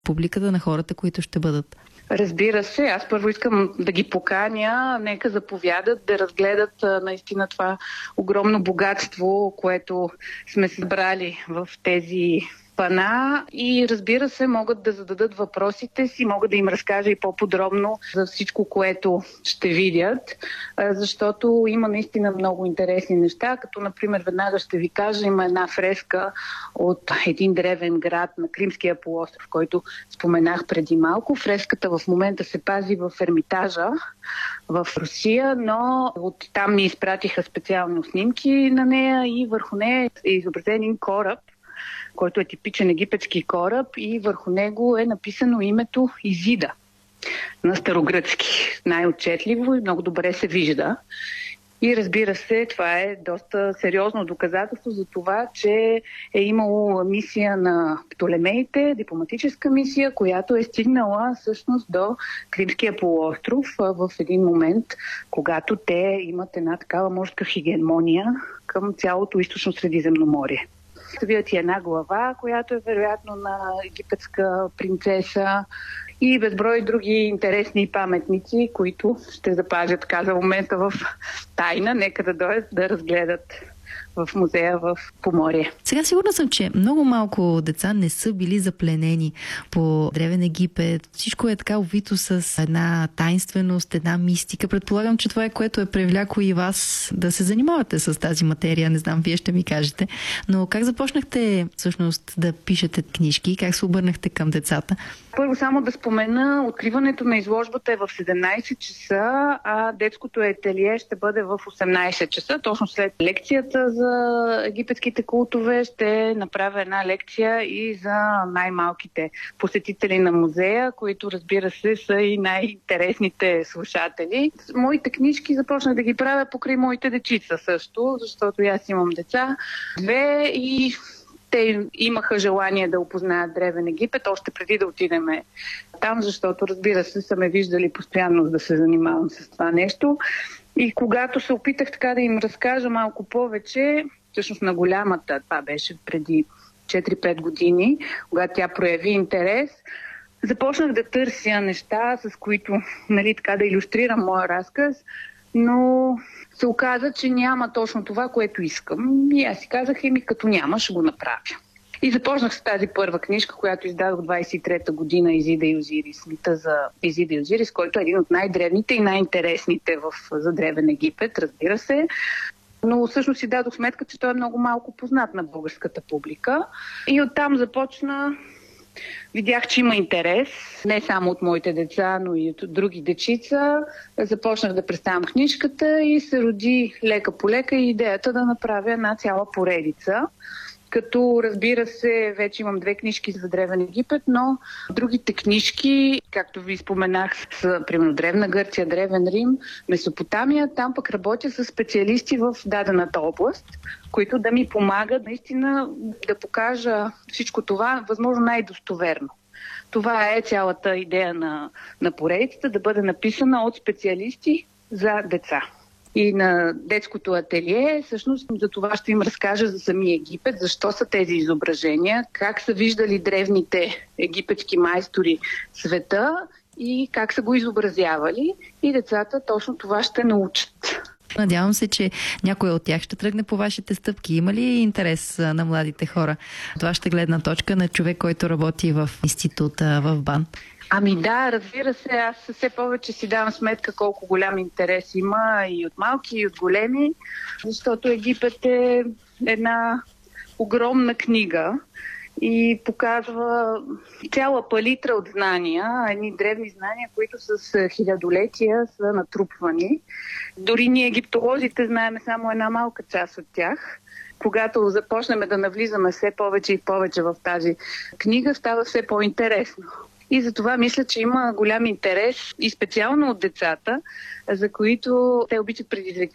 публиката, на хората, които ще бъдат? Разбира се, аз първо искам да ги поканя, нека заповядат, да разгледат наистина това огромно богатство, което сме събрали в тези пана и разбира се, могат да зададат въпросите си, могат да им разкажа и по-подробно за всичко, което ще видят, защото има наистина много интересни неща, като например веднага ще ви кажа, има една фреска от един древен град на Кримския полуостров, който споменах преди малко. Фреската в момента се пази в Ермитажа в Русия, но от там ми изпратиха специални снимки на нея и върху нея е изобразен един кораб, който е типичен египетски кораб и върху него е написано името Изида на старогръцки. Най-отчетливо и много добре се вижда. И разбира се, това е доста сериозно доказателство за това, че е имало мисия на Птолемеите, дипломатическа мисия, която е стигнала всъщност до Кримския полуостров в един момент, когато те имат една такава морска хегемония към цялото източно Средиземноморие. Видят и една глава, която е вероятно на египетска принцеса и безброй други интересни паметници, които ще запазят така за момента в тайна. Нека да дойдат да разгледат в музея в Поморие. Сега сигурна съм, че много малко деца не са били запленени по Древен Египет. Всичко е така увито с една таинственост, една мистика. Предполагам, че това е което е привлякло и вас да се занимавате с тази материя. Не знам, вие ще ми кажете. Но как започнахте всъщност да пишете книжки? Как се обърнахте към децата? Първо само да спомена, откриването на изложбата е в 17 часа, а детското ателие ще бъде в 18 часа. Точно след лекцията за египетските култове ще направя една лекция и за най-малките посетители на музея, които разбира се са и най-интересните слушатели. Моите книжки започнах да ги правя покрай моите дечица също, защото аз имам деца. Две и те имаха желание да опознаят Древен Египет, още преди да отидем там, защото, разбира се, са ме виждали постоянно да се занимавам с това нещо. И когато се опитах така да им разкажа малко повече, всъщност на голямата, това беше преди 4-5 години, когато тя прояви интерес, започнах да търся неща, с които така да илюстрирам моя разказ, но се оказа, че няма точно това, което искам. И аз си казах, като няма, ще го направя. И започнах с тази първа книжка, която издадох 23-та година, Изида и Озирис, мита за Изида и Озирис, който е един от най-древните и най-интересните за Древен Египет, разбира се. Но всъщност си дадох сметка, че той е много малко познат на българската публика. И оттам започна. Видях, че има интерес, не само от моите деца, но и от други дечица. Започнах да представям книжката и се роди лека по лека идеята да направя една цяла поредица. Като, разбира се, вече имам 2 книжки за Древен Египет, но другите книжки, както ви споменах, са, примерно, Древна Гърция, Древен Рим, Месопотамия. Там пък работя с специалисти в дадената област, които да ми помагат наистина да покажа всичко това възможно най-достоверно. Това е цялата идея на поредицата, да бъде написана от специалисти за деца. И на детското ателие, всъщност за това ще им разкажа за самия Египет, защо са тези изображения, как са виждали древните египетски майстори света и как са го изобразявали. И децата точно това ще научат. Надявам се, че някой от тях ще тръгне по вашите стъпки. Има ли интерес на младите хора? Това ще гледна точка на човек, който работи в института в БАН. Да, разбира се, аз все повече си давам сметка колко голям интерес има и от малки, и от големи, защото Египет е една огромна книга и показва цяла палитра от знания, едни древни знания, които с хилядолетия са натрупвани. Дори ние египтолозите знаем само една малка част от тях. Когато започнем да навлизаме все повече и повече в тази книга, става все по-интересно. И за това мисля, че има голям интерес и специално от децата, за които те обичат предизвикателства.